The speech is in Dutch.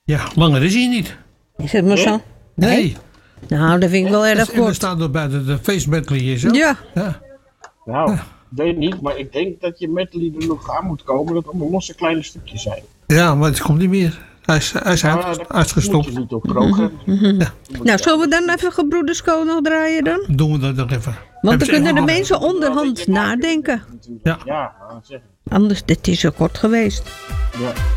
Ja, langer is hij niet. Is het maar zo? Nee. Nou, dat vind ik wel erg En er kort. staat nog bij de face medley hier zo. Ja. Nou, ik weet niet, maar ik denk dat je medley er nog aan moet komen dat het allemaal losse kleine stukjes zijn. Ja, maar het komt niet meer. Hij is Daar uitgestopt. moet je niet op programma. Nou, zullen we dan even Gebroeders Co nog draaien dan? Doen we dat nog even. Want Hebben dan ze kunnen de echt- mensen onderhand nadenken. Ja. Ja, dat zeg ik. Anders, dit is zo kort geweest. Ja.